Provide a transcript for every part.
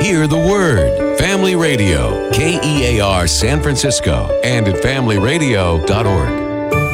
Hear the Word. Family Radio, KEAR San Francisco, and at familyradio.org.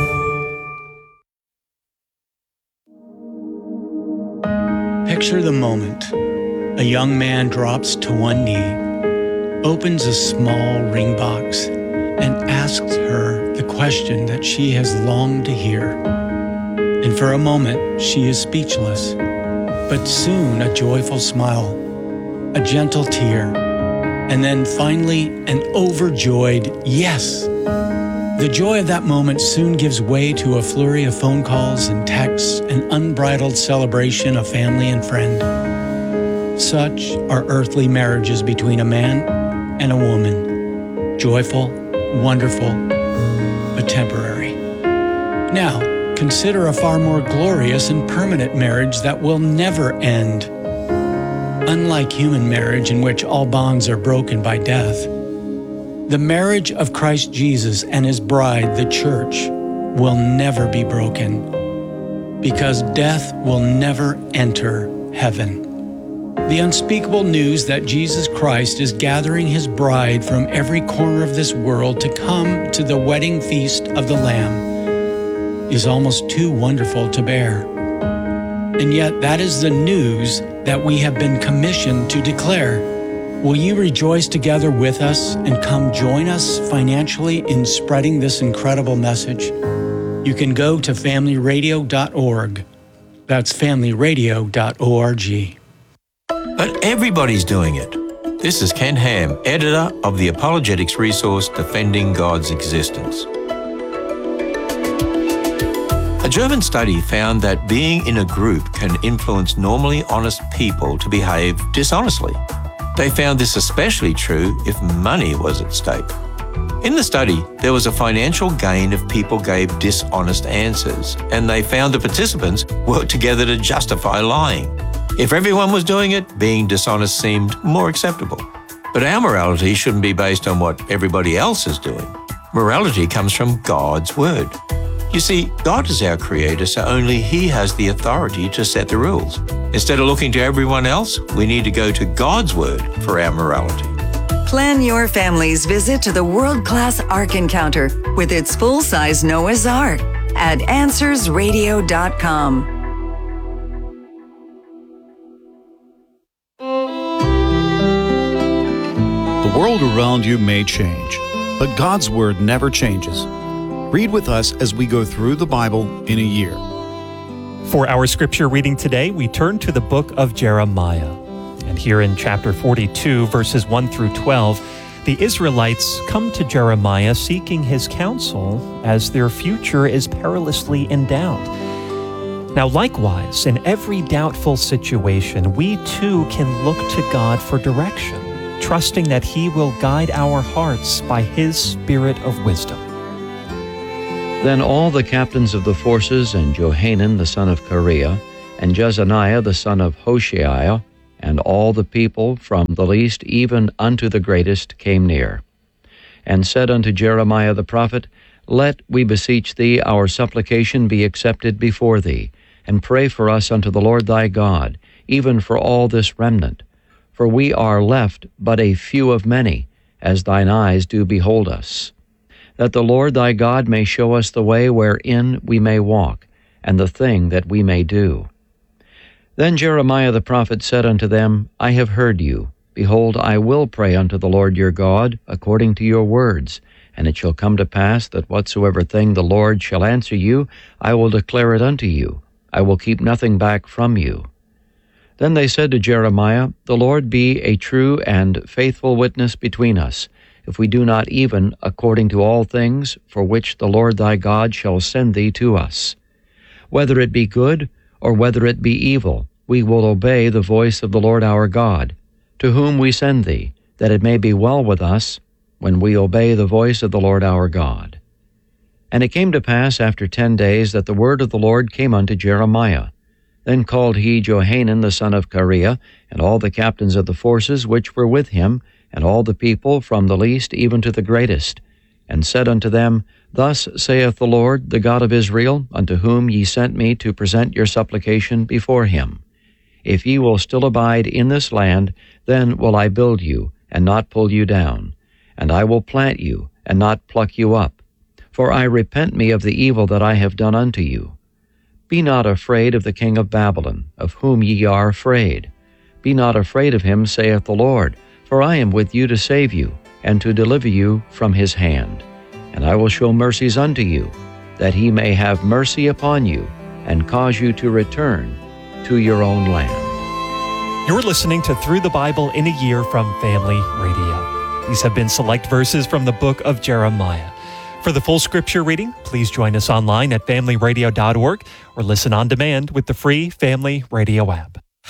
Picture the moment. A young man drops to one knee, opens a small ring box, and asks her the question that she has longed to hear. And for a moment, she is speechless. But soon a joyful smile, a gentle tear, and then finally an overjoyed yes. The joy of that moment soon gives way to a flurry of phone calls and texts, an unbridled celebration of family and friend. Such are earthly marriages between a man and a woman. Joyful, wonderful, but temporary. Now, consider a far more glorious and permanent marriage that will never end. Unlike human marriage, in which all bonds are broken by death, the marriage of Christ Jesus and His bride, the church, will never be broken, because death will never enter heaven. The unspeakable news that Jesus Christ is gathering His bride from every corner of this world to come to the wedding feast of the Lamb is almost too wonderful to bear. And yet that is the news that we have been commissioned to declare. Will you rejoice together with us and come join us financially in spreading this incredible message? You can go to familyradio.org. That's familyradio.org. But everybody's doing it. This is Ken Ham, editor of the apologetics resource Defending God's Existence. A German study found that being in a group can influence normally honest people to behave dishonestly. They found this especially true if money was at stake. In the study, there was a financial gain if people gave dishonest answers, and they found the participants worked together to justify lying. If everyone was doing it, being dishonest seemed more acceptable. But our morality shouldn't be based on what everybody else is doing. Morality comes from God's Word. You see, God is our creator, so only He has the authority to set the rules. Instead of looking to everyone else, we need to go to God's Word for our morality. Plan your family's visit to the world-class Ark Encounter with its full-size Noah's Ark at AnswersRadio.com. The world around you may change, but God's Word never changes. Read with us as we go through the Bible in a year. For our scripture reading today, we turn to the book of Jeremiah. And here in chapter 42, verses 1 through 12, the Israelites come to Jeremiah seeking his counsel as their future is perilously in doubt. Now, likewise, in every doubtful situation, we too can look to God for direction, trusting that He will guide our hearts by His Spirit of wisdom. Then all the captains of the forces, and Johanan the son of Kareah, and Jezaniah the son of Hoshaiah, and all the people, from the least even unto the greatest, came near, and said unto Jeremiah the prophet, Let, we beseech thee, our supplication be accepted before thee, and pray for us unto the Lord thy God, even for all this remnant. For we are left but a few of many, as thine eyes do behold us. That the Lord thy God may show us the way wherein we may walk, and the thing that we may do. Then Jeremiah the prophet said unto them, I have heard you. Behold, I will pray unto the Lord your God, according to your words. And it shall come to pass that whatsoever thing the Lord shall answer you, I will declare it unto you. I will keep nothing back from you. Then they said to Jeremiah, The Lord be a true and faithful witness between us, if we do not even according to all things for which the Lord thy God shall send thee to us. Whether it be good, or whether it be evil, we will obey the voice of the Lord our God, to whom we send thee, that it may be well with us, when we obey the voice of the Lord our God. And it came to pass after 10 days that the word of the Lord came unto Jeremiah. Then called he Johanan the son of Kareah, and all the captains of the forces which were with him, and all the people, from the least even to the greatest, and said unto them, Thus saith the Lord, the God of Israel, unto whom ye sent me to present your supplication before him. If ye will still abide in this land, then will I build you, and not pull you down, and I will plant you, and not pluck you up. For I repent me of the evil that I have done unto you. Be not afraid of the king of Babylon, of whom ye are afraid. Be not afraid of him, saith the Lord, for I am with you to save you, and to deliver you from his hand. And I will show mercies unto you, that he may have mercy upon you, and cause you to return to your own land. You're listening to Through the Bible in a Year from Family Radio. These have been select verses from the book of Jeremiah. For the full scripture reading, please join us online at familyradio.org or listen on demand with the free Family Radio app.